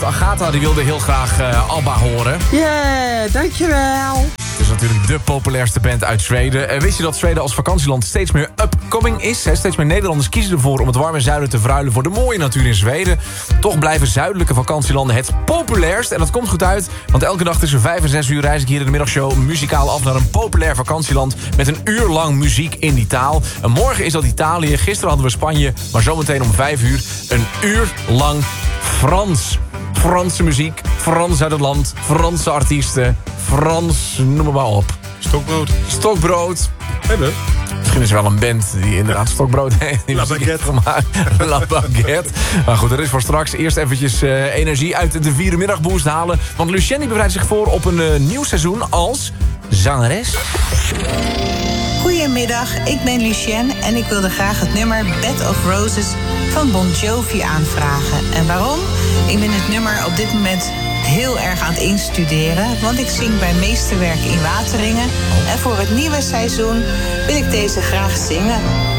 Agatha die wilde heel graag ABBA horen. Ja, dankjewel. Het is natuurlijk de populairste band uit Zweden. Wist je dat Zweden als vakantieland steeds meer upcoming is? Steeds meer Nederlanders kiezen ervoor om het warme zuiden te verruilen voor de mooie natuur in Zweden. Toch blijven zuidelijke vakantielanden het populairst. En dat komt goed uit, want elke dag tussen 5 en 6 uur reis ik hier in de middagshow muzikaal af naar een populair vakantieland met een uur lang muziek in die taal. En morgen is dat Italië, gisteren hadden we Spanje, maar zometeen om 5 uur een uur lang Frans. Franse muziek, Frans uit het land, Franse artiesten, Frans, noem maar op. Stokbrood. Stokbrood. Hebben. Misschien is er wel een band die inderdaad stokbrood heeft. La Baguette. La Baguette. Maar goed, er is voor straks eerst eventjes energie uit de 4 middagboost halen. Want Lucien die bereidt zich voor op een nieuw seizoen als zangeres. Goedemiddag, ik ben Lucienne en ik wilde graag het nummer Bed of Roses van Bon Jovi aanvragen. En waarom? Ik ben het nummer op dit moment heel erg aan het instuderen, want ik zing bij Meesterwerk in Wateringen. En voor het nieuwe seizoen wil ik deze graag zingen.